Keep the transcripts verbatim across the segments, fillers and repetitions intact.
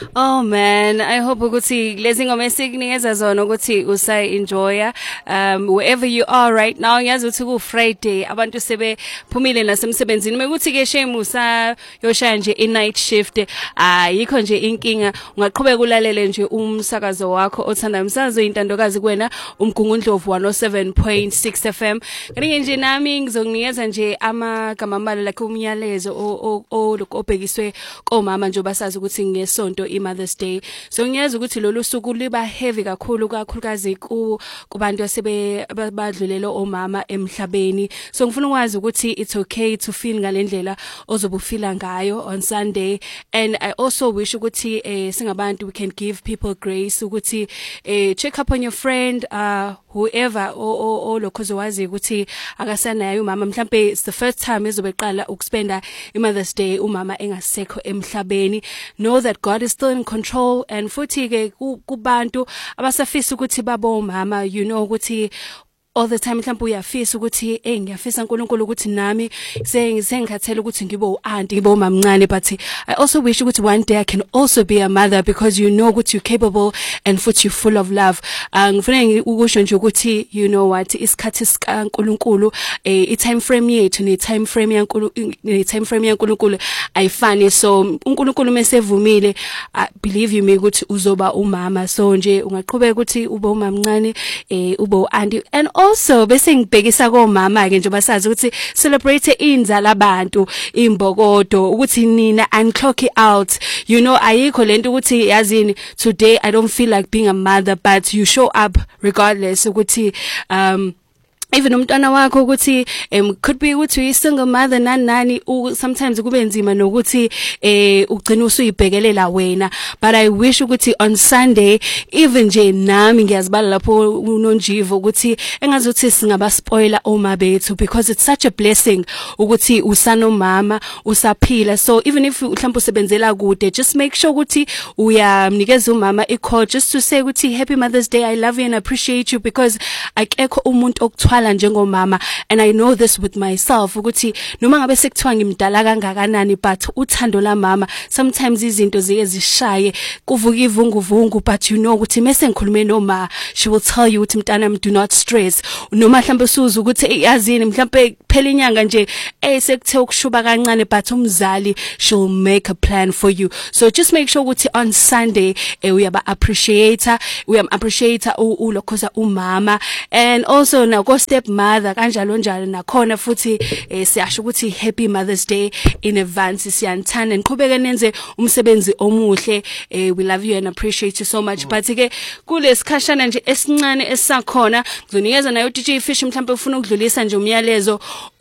Oh man, I hope ukuthi lezi ngoma esikunikeza zona ukuthi usayi enjoya um wherever you are right now. Yazi ukuthi ku Friday abantu sebe phumile nasemsebenzini. Mekuthi ke shame usa yoshaya nje i night shift, ayikho nje inkinga, ungaqhubeka ulalele nje umsakazo wakho othanda umsakazo intandokazi kuwena umgungundlovu one oh seven point six F M. Kanti nje nami ngizokunikeza nje amagama ambalwa like umyalezo o obhekiswe komama nje basazi ukuthi ngesonto Mother's Day. So ngiyazi ukuthi lolu suku liba heavy kakhulu kakhulukazi ku kubantu asebe badlulelo omama emhlabeni. So ngifuna ukwazi ukuthi it's okay to feel ngalendlela ozobufila ngayo on Sunday, and I also wish ukuthi eh singabantu we can give people grace ukuthi eh check up on your friend uh whoever o lokho wazi ukuthi akasanayo umama mhlambe it's the first time ezobeqala ukuspenda iMother's Day umama engasekho emhlabeni. Know that God is still in control, and futhi ke kubantu abasafisa ukuthi babo mama, you know ukuthi all the time mhlawumbe uyafisa ukuthi eh ngiyafisa uNkulunkulu ukuthi nami sengikhathele ukuthi ngibe uanti ngibe umamncane, but I also wish ukuthi one day I can also be a mother, because you know ukuthi you're capable and futhi you're full of love. Ngifuna ukusho nje ukuthi you know what isikhathi sikaNkulunkulu eh i time frame yethu ne time frame yaNkulunkulu ne time frame yaNkulunkulu ayifani. So uNkulunkulu mesevumile, believe you me ukuthi uzoba umama, so nje ungaqhubeka ukuthi ube umamncane eh ube uanti. And also bese ngibhekisa komama ke nje basazi ukuthi celebrate inzala abantu imbokodo ukuthi nina unclock out, you know ayikho lento ukuthi yazini today I don't feel like being a mother, but you show up regardless ukuthi um even umntwana wakho ukuthi um could be ukuthi uyi single mother nani nani sometimes kube nzima nokuthi eh ugcina usuyibhekelela wena, but I wish ukuthi on Sunday even nje nami ngiyazibala lapho unonjivo ukuthi engazuthi singaba spoiler oma bethu, because it's such a blessing ukuthi usana umama usaphila. So even if mhlawumbe usebenzela kude, just make sure ukuthi uyamnikeza umama i call just to say ukuthi happy Mother's Day, I love you and appreciate you, because akekho umuntu okuthwala njengomama. And I know this with myself ukuthi noma ngabe sekuthiwa ngimdala kangakanani, but uthando la mama sometimes izinto zike zishaye kuvuka ivunguvungu, but you know ukuthi mase ngikhulume noma she will tell you ukuthi mntana do not stress, noma mhlambe usuza ukuthi yazini mhlambe phela inyanga nje eh sekuthe ukushuba kancane, but umzali she'll make a plan for you. So just make sure ukuthi on Sunday eh uyaba appreciator uyam appreciator ulokhoza umama, and also na go step mother kanjalo njalo nakhona futhi eh siyasho ukuthi happy Mother's Day in advance. Siyanthanda niqhubeke nenze umsebenzi omuhle, eh we love you and appreciate you so much. But ke kulesikhashana nje esincane esisakhona ngizonikeza nayo D J Fish mhlawumbe ufuna ukudlulisa nje umyalezo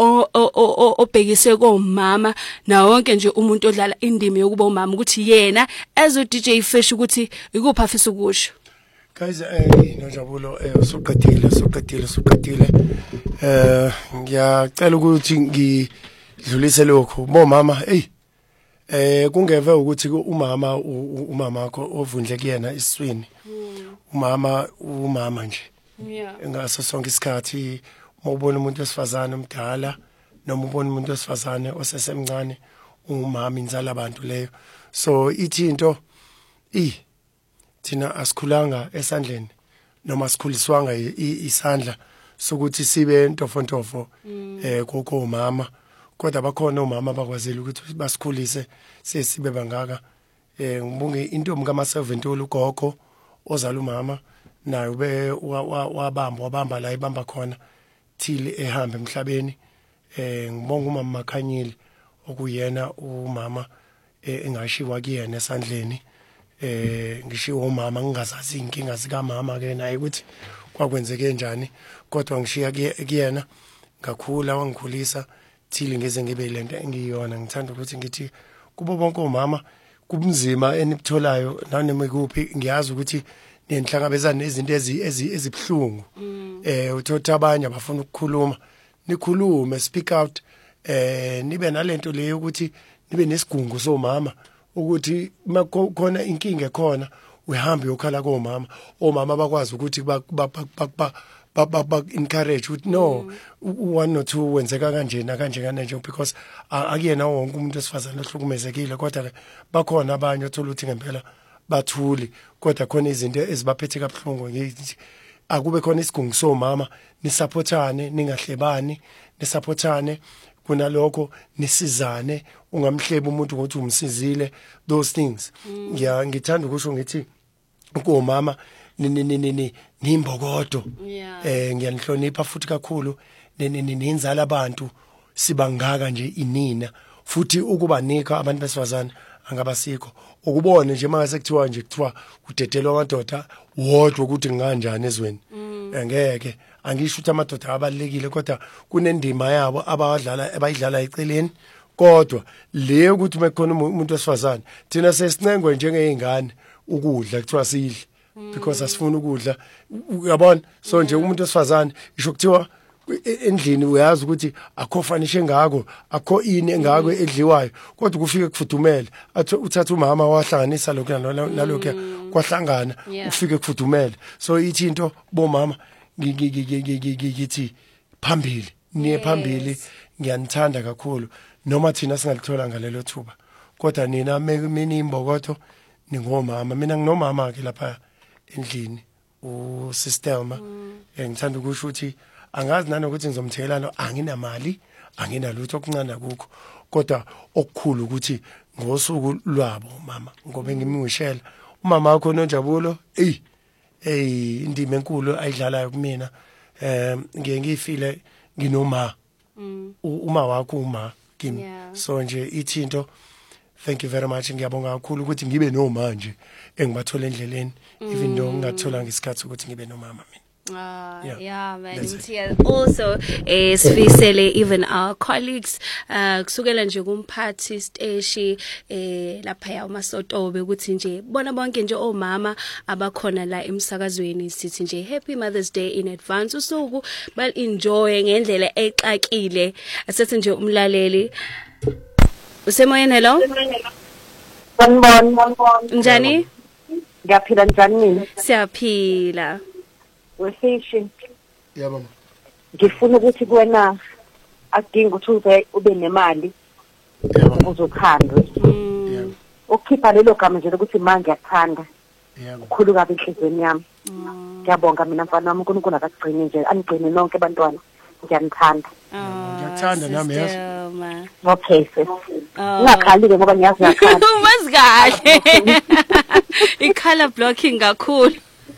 obhekiswe komama na wonke nje umuntu odlala indimi yokuba umama ukuthi yena as u D J Fish ukuthi ikuphi afisa ukusho. Guys, eh nojabulo eh usuqedile usuqedile usuqedile eh ngiyacela ukuthi ngidlulise lokho bo mama. Hey eh kungeve ukuthi umama umama wakho ovundle kuyena iswini, umama umama nje yeah ngaso sonke isikhathi mawubona umuntu wesifazane omdala noma ubona umuntu wesifazane osesemncane umama inzala abantu leyo. So ithi into i thina asikhulanga esandleni noma sikhuliswanga isandla sokuthi sibe ntofontofo eh koko mama, kodwa bakhona omama bakwazile ukuthi basikhulise sesibe bangaka. Eh ngibonge intombi kama seventy ugogo ozala umama nayo be wabamba wabamba la ibamba khona thili ehambe emhlabeni. Eh ngibonga umama Makhanyile okuyena umama engashiwa kuyena esandleni. Eh ngishiwo umama ngingazazi inkinga zika mama ke naye ukuthi kwakwenzeke njani, kodwa ngishiya kuyena ngakhula wangikhulisa thili ngeze ngibe lento engiyona. Ngithanda ukuthi ngithi kubo bonke omama kubunzima enibtholayo nanoma kuphi, ngiyazi ukuthi nenhlangabezana nezinto ezibhlungu. Eh uthotha abanye abafuna ukukhuluma, nikhulume, speak out, eh nibe nalento leyo ukuthi nibe nesigungu somama ukuthi makhona inkinga ekhona uhambe uyokhala komama, omama bakwazi ukuthi ba ba encourage ukuthi no one or two wenzeka kanje na kanje kana nje, because akuyena wonke umuntu esifazana ohlukumezekile, kodwa bakhona abanye othola ukuthi ngempela bathuli kodwa khona izinto ezibaphethe kabuhlungu ngithi akube khona isigungu somama nisupportane ningahlebani nisupportane kunalokho nisizane ungamhleba umuntu ukuthi umsizile those things ngiya ngithanda ukusho ngithi komama ni ni ni nimbokodo eh ngiyanihlonipha futhi kakhulu ninzala abantu sibangaka nje inina futhi ukuba nika abantu besifazana angabasikho ukubone nje manje sekuthiwa nje kuthiwa udedelwa amadoda wodwa ukuthi nganjani ezweni ngeke angisho ukuthi amadoda abalekile kodwa kunendima yabo abawadlala abayidlala eceleni kodwa le ukuthi mekhona umuntu wesifazana thina sesinengwe njengezingane ukudla kuthiwa sidle because asifuna ukudla uyabona so nje umuntu wesifazana isho kuthiwa endlini uyazi ukuthi akho fanishe ngako akho ini engako edliwayo kodwa kufike kufudumele athi uthatha umama wahlanganisa lokho nalokho kwahlangana ufike kufudumele so ithi into bomama ngithi phambili niye phambili ngiyanithanda kakhulu noma thina singalithola ngalelo thuba kodwa nina mina imbokodo ningomama mina nginomama ke lapha endlini usystem ngithanda ukusho ukuthi angazi nanokuthi ngizomthelana anginamali anginalutho okuncane kukho kodwa okukhulu ukuthi ngosuku lwabo mama ngoba ngimwishela umama wakho noNjabulo ey ey indima enkulu ayidlalayo kumina eh ngiye ngifile nginoma uma wakho uma kimi so nje ithinto thank you very much ngiyabonga kakhulu ukuthi ngibe noma nje engibathola endleleni even though ngingathola ngesikhathi ukuthi ngibe nomama mina. Uh, yeah. yeah, man. Also, eh, sifisele even our colleagues, uh, kusukela nje kumphathi steshi, eh, lapha ya uMasotobe ukuthi nje bona bonke nje omama abakhona la emsakazweni sithi nje Happy Mother's Day in advance usuku bal enjoy ngendlela exakile. Asethi nje umlaleli usemoyeni hello? Bonbon, njani? Ngiyaphila njani mina? Siyaphila. Wefishi. Yeah mama. Ngifuna ukuthi kuwena akudinga ukuthi uze ube nemali. Yebo. Uzokhandwe. Yebo. Ukhipha lelo gama nje ukuthi manje ngiyathanda. Yebo. Kukhulu kabi enhlizweni yami. Ngiyabonga mina mfana wami uNkulunkulu akagcine nje anigcine nonke abantwana. Ngiyanithanda. Ngiyathanda nami yazi. Okay sis. Ungakhali ke ngoba ngiyazi ngakhala. Masikahle. I-color blocking kakhulu.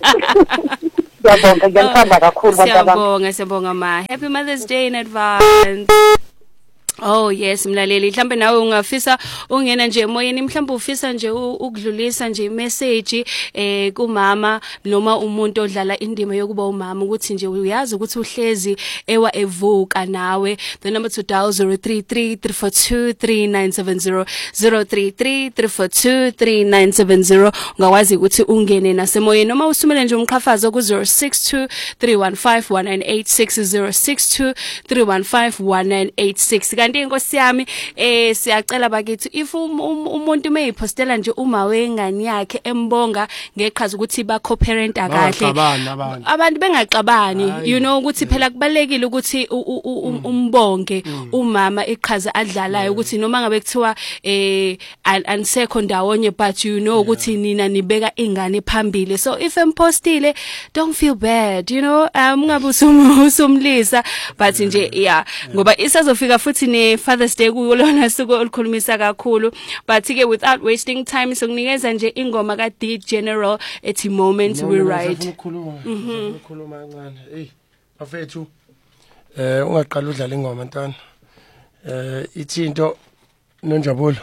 Siyabonga ngiyakhala kakhulu bantwana. Siyabonga siyabonga ma. Happy Mother's Day in advance. Oh yes mlaleli mhlambe nawe ungafisa ungena nje emoyeni mhlambe ufisa nje ukudlulisa nje message eh kumama noma umuntu odlala indima yokuba umama ukuthi nje uyazi ukuthi uhlezi ewa evuka nawe the number to dial zero three three three four two three nine seven zero zero three three three four two three nine seven zero ungawazi ukuthi ungene nasemoyeni noma usumele nje umqhafazo ku zero six two three one five one nine eight six zero six two three one five one nine eight six kanti inkosi yami eh siyacela bakithi if umuntu mayipostela nje uma wengane yakhe embonga ngeqhaza ukuthi ba co-parent akahle abantu bengaxabani you know ukuthi phela kubalekile ukuthi umbonge umama iqhaza adlalayo ukuthi noma ngabe kuthiwa eh ansekho ndawonye but you know ukuthi nina nibeka ingane phambili so if empostile don't feel bad you know ungabe usumlisa but nje yeah ngoba isazofika futhi ne Father's Day kulona suku olukhulumisa kakhulu but ke without wasting time sokunikeza nje ingoma ka D General ethi moment we ride mhm ukukhuluma kancane hey bafethu eh ungaqala udlala ingoma ntwana eh ithinto noNjabulo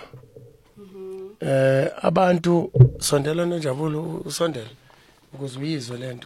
eh abantu sondela noNjabulo usondela ukuze uyizwe lento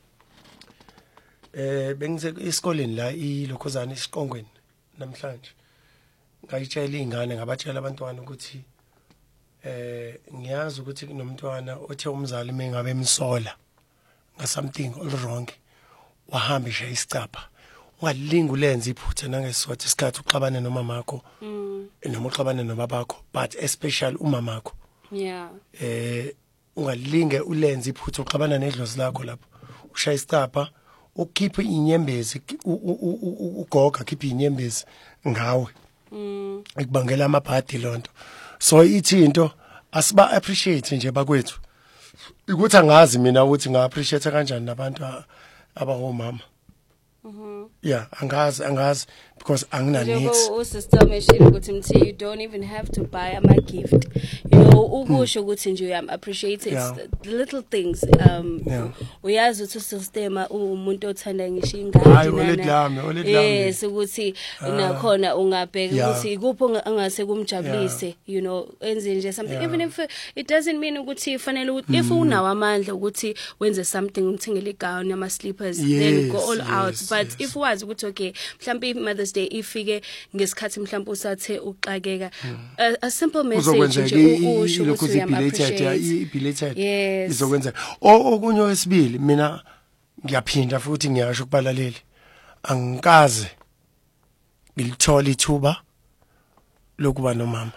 eh bengise esikoleni la ilokhozana isiqongweni namhlanje ngayitshela ingane ngabatshela abantwana ukuthi eh ngiyazi ukuthi kunomntwana othe umzali mengabe emsola nga something all wrong wahamba nje isicapha ungalinga ulenze iphutha nangesizathu isikhathi uxabane nomama wakho mm noma uxabane nobabakho but especially umama wakho yeah eh ungalinge ulenze iphutha uxabana nedlozi lakho lapho ushaya isicapha ukhiphe inyembezi ugoga khiphe inyembezi ngawe mm ekubangela amabhadi lonto so ithi into asiba appreciate nje bakwethu ukuthi angazi mina ukuthi nga appreciate kanjani nabantu abangomama. Mhm. Yeah, angazi angazi because angina needs. Njengoba usister meshile ukuthi mthi you don't even have to buy a gift. You know, ukusho ukuthi nje uyam appreciate it, the little things. Um uyazi ukuthi usistema umuntu othanda ngisho ingadi nana. Yes, ukuthi nakhona ungabheka ukuthi ikuphi angase kumjabulise, you know, enze nje something even if it doesn't mean ukuthi fanele ukuthi if unawo amandla ukuthi wenze something uthengele gown ama slippers then go all out. But if wazi ukuthi okay mhlambe Mother's Day ifike ngesikhathi mhlambe usathe uxakeka a simple message nje usho ukuthi i belated izokwenza okunye wesibili mina ngiyaphinda futhi ngiyasho ukubalaleli angikaze ngilithola ithuba lokuba nomama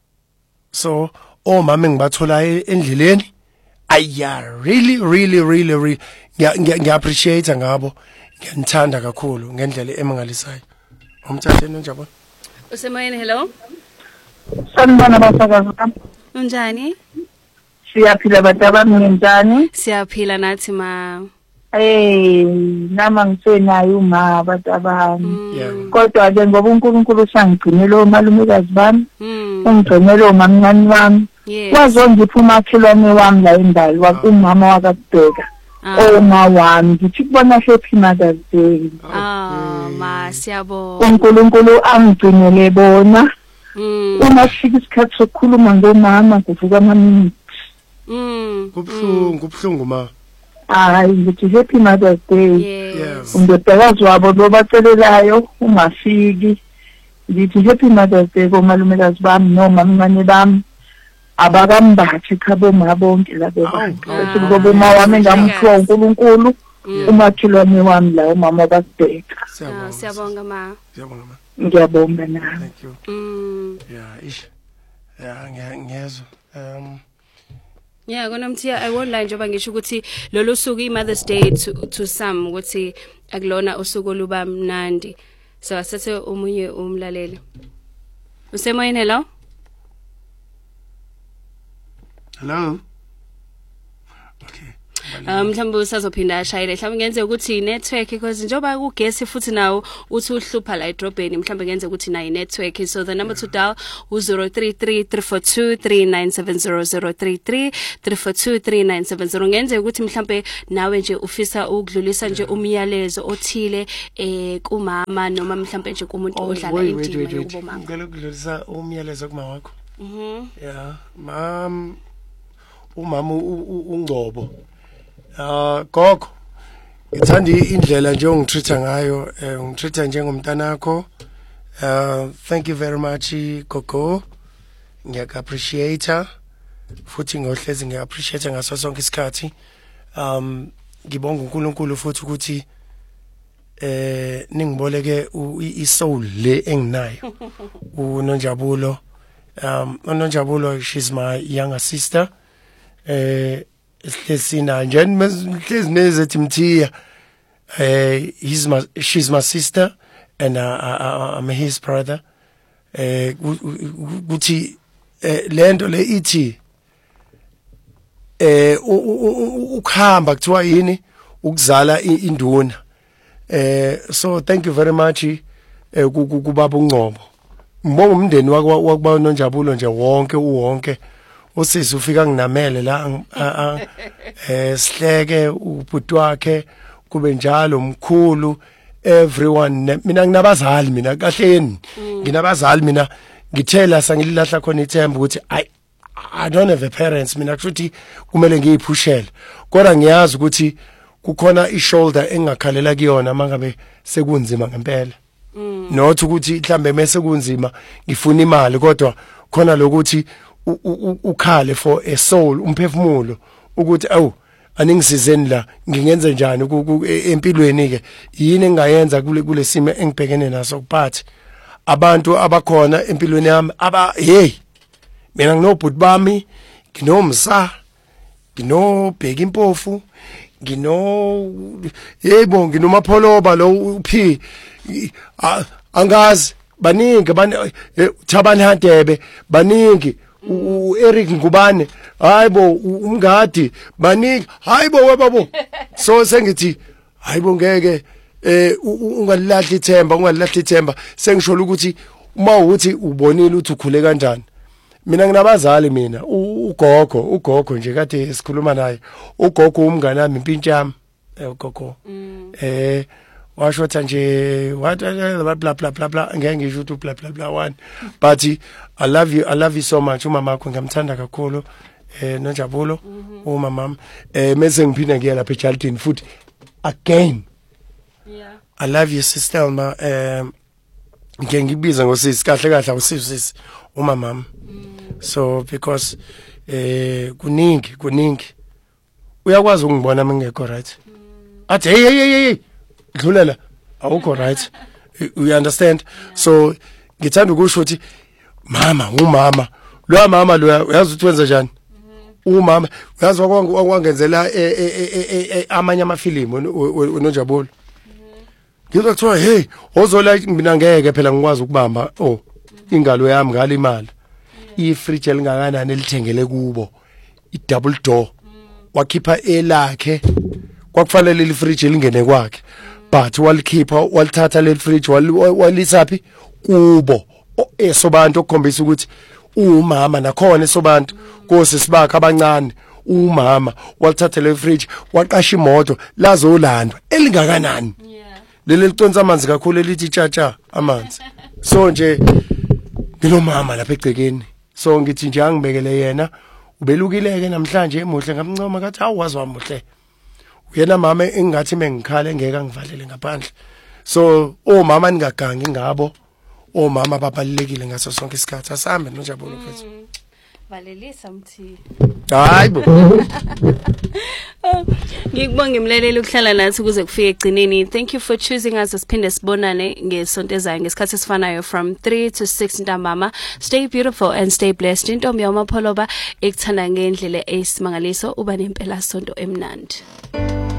so omama engibathola endleleni I really really really really ngiya appreciate ngabo ngiyanthanda kakhulu ngendlela emangalisayo umthatheni unjabona usemoyeni hello sanibona bafakazi unjani siyaphila bantu abamnjani siyaphila nathi ma eh nama ngisenayo uma abantu abami kodwa ke ngoba uNkulunkulu usangigcinele omalumekazi bami ungigcinele omamncane wami wazongipha umakhelwane wami la endali wakumama wakabheka oh ma wami ngithi kubona happy Mother's Day ah ma siyabonga uNkulunkulu angigcinele bona uma kufika isikhathi sokukhuluma ngomama kuvuka ama-minutes mm kubhlungu kubhlungu ma hayi ngithi happy Mother's Day yes undodakazi wabo lo bacelelayo ungafiki ngithi happy Mother's Day komalumekazi bami noma mncane bami abakambathi khabo mabonke labo bantu ngoba uma wami ngamthwa uNkulunkulu umakhelwane wami la umama bakubheka siyabonga ma siyabonga ma ngiyabonga na thank you mm yeah ish yeah ngiyezwa um yeah konomthiya I won't lie njengoba ngisho ukuthi lolu suku iMother's Day to, to some ukuthi akulona usuku luba mnandi so asathe umunye umlaleli usemoyeni hello hello okay um mhlawumbe usazophinda ashayile mhlawumbe ngenze ukuthi network because njoba kugesi futhi nawo uthi uhlupha la edrobheni mhlawumbe ngenze ukuthi nayi network so the number to dial u zero three three three four two three nine seven zero zero three three three four two three nine seven zero ngenze ukuthi mhlawumbe nawe nje ufisa ukudlulisa nje umyalezo othile eh kumama noma mhlawumbe nje kumuntu odlala indima yokubomama ngicela ukudlulisa umyalezo kuma wakho mhm yeah mam umama ungcobo ah gogo ngithanda indlela nje ongitreata ngayo ngitreata njengomntanakho uh thank you very much gogo ngiya appreciate futhi ngohlezi ngiya appreciate ngaso sonke isikhathi um ngibonga uNkulunkulu futhi ukuthi eh ningiboleke isoul le enginayo uNonjabulo um uNonjabulo she's my younger sister eh Sina nje mhlezi nezethi mthiya eh he's my she's my sister and uh, uh, I'm his brother eh kuthi lento le ithi eh ukuhamba kuthiwa yini ukuzala induna eh so thank you very much eh kubaba uNgcobo ngibonga umndeni wakuba uNonjabulo nje wonke uwonke usisi ufika nginamele la eh sihleke ubhuti wakhe kube njalo umkhulu everyone mina nginabazali mina kahleni nginabazali mina ngithela sangililahla khona ithemba ukuthi I I don't have a parents mina futhi kumele ngiyiphushele kodwa ngiyazi ukuthi kukhona ishoulder engakhalela kuyona mangabe sekunzima ngempela not ukuthi mhlambe mase kunzima ngifuna imali kodwa khona lokuthi ukhale for a soul umphefumulo ukuthi awu aningisizeni la ngingenza njani empilweni ke yini engayenza kule kule simo engibhekene naso kuphathi abantu abakhona empilweni yami aba hey mina nginobhuti bami nginomsa nginobheka impofu ngino yebo nginomapholoba lo uphi angazi baningi bani Thabani Hadebe baningi u Eric Ngubane hayibo umngadi baningi hayibo webabo so sengithi hayibo ngeke eh ungalahli ithemba ungalahli ithemba sengishola ukuthi uma uthi ubonile uthi ukhule kanjani mina nginabazali mina ugogo ugogo nje kade sikhuluma naye ugogo umngane wami impintshi yami ugogo eh washotha nje what blah blah blah blah blah ngeke ngisho ukuthi blah blah blah one but I love you I love you so much umama wakho ngamthanda kakhulu eh noJabulo umama eh mase ngiphinda ngiya lapha eCharlton futhi again yeah I love you sister ma um ngeke ngibiza ngosisi kahle kahle usisi umama so because eh kuningi kuningi uyakwazi ukungibona mengekho right athi hey hey hey dlulela awukho right you understand so ngithanda ukusho ukuthi mama umama lo mama lo uyazi ukuthi wenza njani umama uyazi wakwangenzela amanye amafilimu noJabulo ngizokuthiwa hey ozola mina ngeke phela ngikwazi ukubamba oh ingalo yami ngale imali ifridge elingakanani elithengele kubo i-double door wakhipha elakhe kwakufanele le fridge elingene kwakhe but walikhipha walithatha le fridge walisaphi kubo esobantu okukhombisa ukuthi umama nakhona esobantu kosisibakhe abancane umama walithatha le fridge waqasha imoto lazolandwa elingakanani leli liconsa amanzi kakhulu elithi chacha amanzi so nje nginomama lapha egcekeni so ngithi nje angibekele yena ubelukileke namhlanje emuhle ngamncoma kathi awazi wamuhle uyena mama engathi mengikhale ngeke angivalele ngaphandle so omama ningagangi ngabo omama babalekile ngaso sonke isikhathi asambe noJabulo mfethu valelisa mthi hayibo ngikubonga imlaleli ukuhlala nathi kuze kufike egcineni thank you for choosing us asiphinde sibonane ngesonto ezayo ngesikhathi sifanayo from three to six ntambama stay beautiful and stay blessed intombi yamapholoba ekuthanda ngendlela esimangaliso uba nempela sonto emnandi